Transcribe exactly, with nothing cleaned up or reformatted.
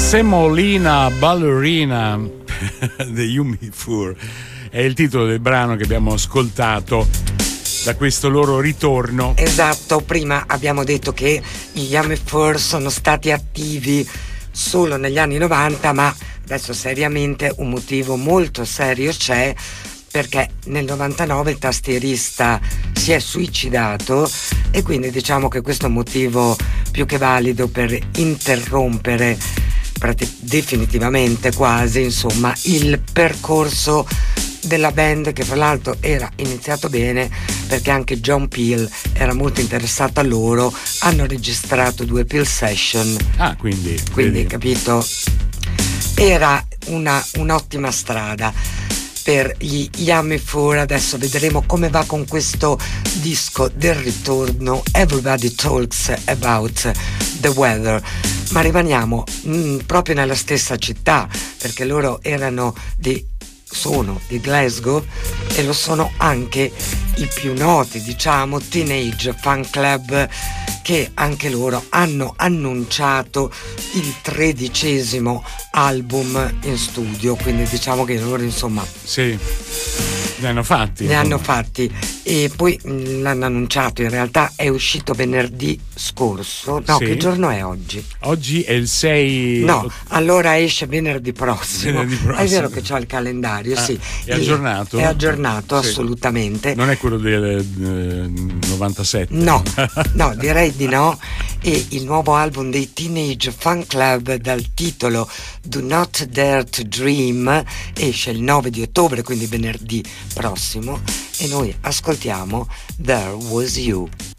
Semolina Ballerina The Yumi Fur è il titolo del brano che abbiamo ascoltato da questo loro ritorno. Esatto, prima abbiamo detto che gli Yumi Fur sono stati attivi solo negli anni novanta, ma adesso seriamente un motivo molto serio c'è, perché nel novantanove il tastierista si è suicidato e quindi diciamo che questo è un motivo più che valido per interrompere prati- definitivamente quasi insomma il percorso della band, che fra l'altro era iniziato bene perché anche John Peel era molto interessato a loro. Hanno registrato due Peel session, ah quindi quindi vedi. capito, era una, un'ottima strada per gli Yummy Four. Adesso vedremo come va con questo disco del ritorno, Everybody Talks About the Weather, ma rimaniamo mh, proprio nella stessa città, perché loro erano di sono di Glasgow e lo sono anche i più noti, diciamo, Teenage Fan Club, che anche loro hanno annunciato il tredicesimo album in studio, quindi diciamo che loro insomma sì, ne hanno fatti ne insomma. hanno fatti e poi mh, l'hanno annunciato, in realtà è uscito venerdì scorso, no, Sì. che giorno è oggi? Oggi è il sei, No, allora esce venerdì prossimo. Venerdì prossimo. È vero che c'ho il calendario, Ah, sì. è aggiornato? È aggiornato, Sì. assolutamente. Non è quello del eh, novantasette? No, no, direi di no. E il nuovo album dei Teenage Fan Club dal titolo Do Not Dare to Dream esce il nove di ottobre, quindi venerdì prossimo, e noi ascoltiamo There Was You.